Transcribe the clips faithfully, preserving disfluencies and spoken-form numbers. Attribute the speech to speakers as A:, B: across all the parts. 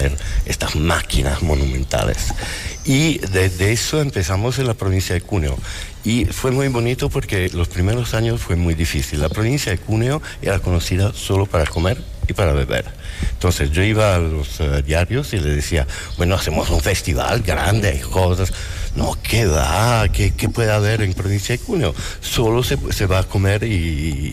A: traer estas máquinas monumentales. Y desde eso empezamos en la provincia de Cuneo. Y fue muy bonito porque los primeros años fue muy difícil. La provincia de Cuneo era conocida solo para comer y para beber. Entonces yo iba a los uh, diarios y le decía, bueno, hacemos un festival grande, hay cosas. No, ¿qué da? ¿Qué, qué puede haber en provincia de Cuneo? Solo se, se va a comer y,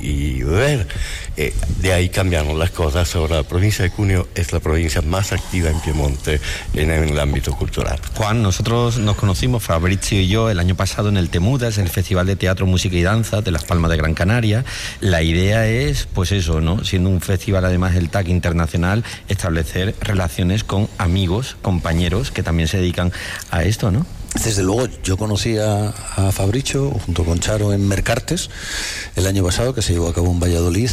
A: y beber. Eh, de ahí cambiaron las cosas. Ahora la provincia de Cuneo es la provincia más activa en Piemonte en el ámbito cultural.
B: Juan, nosotros nos conocimos, Fabrizio y yo, el año pasado en el Temudas, el Festival de Teatro, Música y Danza de Las Palmas de Gran Canaria. La idea es, pues eso, ¿no? Siendo un festival además el T A C internacional, establecer relaciones con amigos, compañeros que también se dedican a esto, ¿no?
C: Desde luego, yo conocí a, a Fabricio junto con Charo en Mercartes el año pasado, que se llevó a cabo en Valladolid,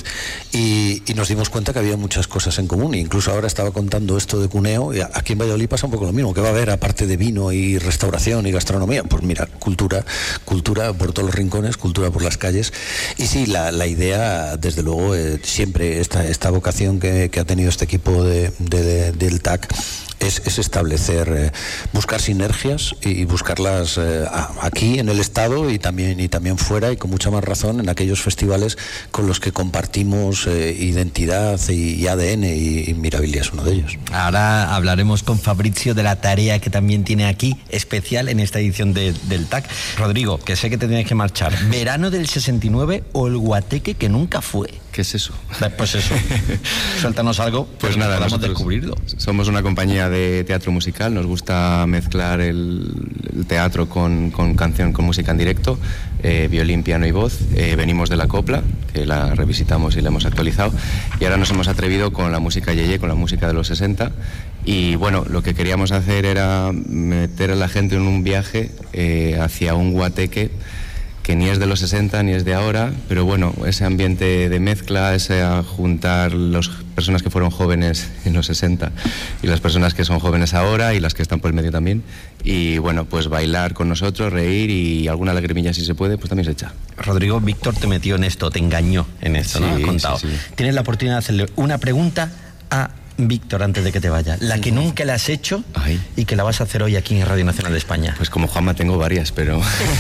C: y, y nos dimos cuenta que había muchas cosas en común. Incluso ahora estaba contando esto de Cuneo, y aquí en Valladolid pasa un poco lo mismo. ¿Qué va a haber aparte de vino y restauración y gastronomía? Pues mira, cultura, cultura por todos los rincones, cultura por las calles. Y sí, la, la idea, desde luego, eh, siempre esta, esta vocación que, que ha tenido este equipo de, de, de, del T A C Es, es establecer, eh, buscar sinergias y buscarlas eh, aquí en el Estado y también, y también fuera, y con mucha más razón en aquellos festivales con los que compartimos eh, identidad y, y A D N, y, y Mirabilia es uno de ellos.
B: Ahora hablaremos con Fabrizio de la tarea que también tiene aquí, especial en esta edición de, del T A C. Rodrigo, que sé que te tienes que marchar. ¿Verano del sesenta y nueve o el guateque que nunca fue?
D: ¿Qué es eso?
B: Pues eso. Suéltanos algo.
D: Pues nada,
B: vamos a
D: nosotros
B: descubrirlo.
D: Somos una compañía de teatro musical. Nos gusta mezclar el, el teatro con, con canción, con música en directo, eh, violín, piano y voz. Eh, venimos de la copla, que la revisitamos y la hemos actualizado. Y ahora nos hemos atrevido con la música yeye, con la música de los sesenta. Y bueno, lo que queríamos hacer era meter a la gente en un viaje eh, hacia un guateque que ni es de los sesenta ni es de ahora, pero bueno, ese ambiente de mezcla, ese a juntar las personas que fueron jóvenes en los sesenta y las personas que son jóvenes ahora y las que están por el medio también, y bueno, pues bailar con nosotros, reír, y alguna lagrimilla si se puede, pues también se echa.
B: Rodrigo, Víctor te metió en esto, te engañó en esto,
D: sí,
B: ¿no? Has contado.
D: Sí, sí.
B: Tienes la oportunidad de hacerle una pregunta a Víctor antes de que te vaya, la que nunca le has hecho. Ay. Y que la vas a hacer hoy aquí en Radio Nacional de España.
D: Pues como Juanma tengo varias, pero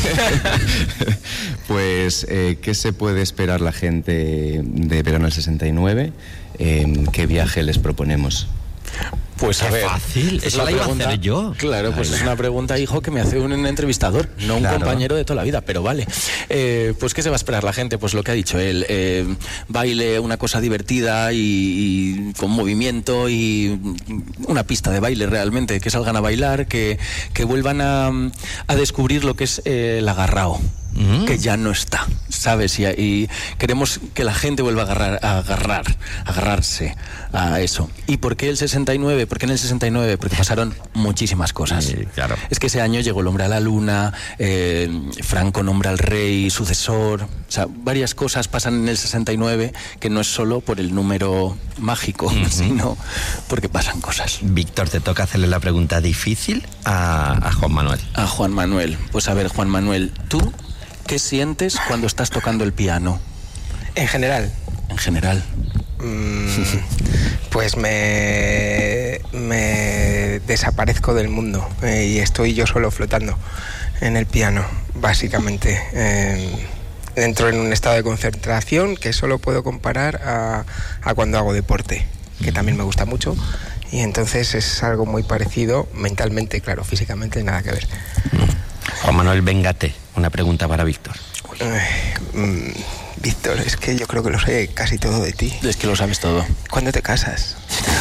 D: pues eh, ¿qué se puede esperar la gente de verano del sesenta y nueve? Eh, ¿qué viaje les proponemos?
E: Pues a
B: Qué
E: ver,
B: fácil, eso la iba a hacer yo.
E: Claro, pues es una pregunta, hijo, que me hace un entrevistador, no un
B: Claro.
E: compañero de toda la vida, pero vale. Eh, pues ¿qué se va a esperar la gente? Pues lo que ha dicho él, eh, baile, una cosa divertida y, y con movimiento, y una pista de baile realmente, que salgan a bailar, que, que vuelvan a, a descubrir lo que es eh, el agarrao. Mm. Que ya no está, ¿sabes? Y, y queremos que la gente vuelva a agarrar, a agarrar, a agarrarse a eso. ¿Y por qué el sesenta y nueve? ¿Por qué en el sesenta y nueve? Porque pasaron muchísimas cosas.
B: Sí, claro.
E: Es que ese año llegó el hombre a la luna, eh, Franco nombra al rey sucesor, o sea, varias cosas pasan en el sesenta y nueve que no es solo por el número mágico, uh-huh. sino porque pasan cosas.
B: Víctor, te toca hacerle la pregunta difícil a, a Juan Manuel.
E: A Juan Manuel. Pues a ver, Juan Manuel, ¿tú qué sientes cuando estás tocando el piano?
F: En general.
E: En general.
F: Mm, pues me, me desaparezco del mundo eh, y estoy yo solo flotando en el piano, básicamente. Eh, entro en un estado de concentración que solo puedo comparar a, a cuando hago deporte, que también me gusta mucho. Y entonces es algo muy parecido mentalmente, claro, físicamente nada que ver.
B: Juan Manuel, véngate, una pregunta para Víctor.
F: Eh, mm, Víctor, es que yo creo que lo sé casi todo de ti.
E: Es que lo sabes todo.
F: ¿Cuándo te casas?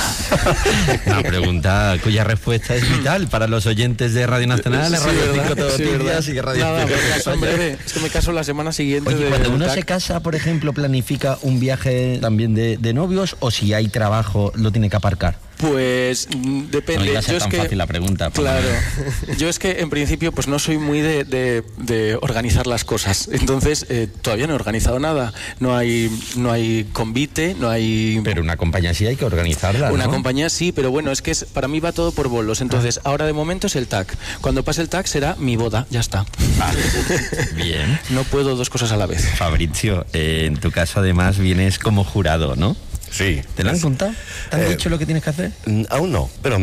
B: Una pregunta cuya respuesta es vital para los oyentes de Radio Nacional,
E: sí,
B: Radio
E: ¿verdad?
B: cinco
E: Sí,
B: Noticias y Radio
E: Nada,
B: cinco.
E: me caso en breve. Es que me caso la semana siguiente.
B: Oye,
E: de
B: cuando uno
E: T A C.
B: se casa, por ejemplo, planifica un viaje también de, de novios, o si hay trabajo lo tiene que aparcar.
E: Pues mm, depende.
B: No iba a ser
E: yo
B: tan
E: es que,
B: fácil la pregunta.
E: Claro. Yo es que en principio pues no soy muy de, de, de organizar las cosas. Entonces eh, todavía no he organizado nada. No hay no hay convite, no hay.
B: Pero una compañía sí hay que organizarla,
E: Una
B: ¿no?
E: compañía sí, pero bueno, es que es, para mí va todo por bolos. Entonces ah. ahora de momento es el T A C. Cuando pase el T A C será mi boda, ya está.
B: Vale. Bien.
E: No puedo dos cosas a la vez.
B: Fabrizio, eh, en tu caso además vienes como jurado, ¿no?
A: Sí.
B: ¿Te lo han contado? ¿Te han
A: eh,
B: dicho lo que tienes que hacer?
A: Aún no, pero